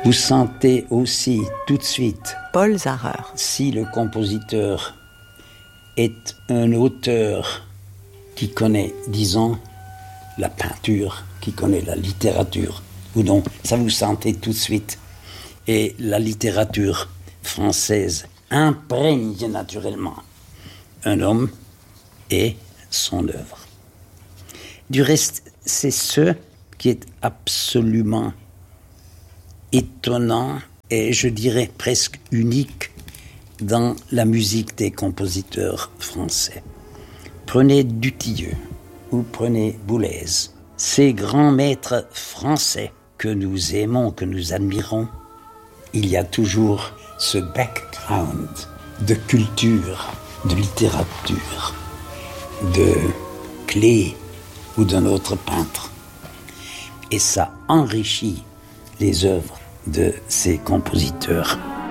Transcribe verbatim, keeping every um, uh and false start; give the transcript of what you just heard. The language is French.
Vous sentez aussi tout de suite Paul Zarer. Si le compositeur est un auteur qui connaît, disons, la peinture, qui connaît la littérature, ou non, ça vous sentez tout de suite. Et la littérature française imprègne naturellement un homme et son œuvre. Du reste, c'est ce qui est absolument étonnant et je dirais presque unique dans la musique des compositeurs français. Prenez Dutilleux ou prenez Boulez, ces grands maîtres français que nous aimons, que nous admirons. Il y a toujours ce background de culture, de littérature, de Klee ou d'un autre peintre. Et ça enrichit les œuvres de ces compositeurs.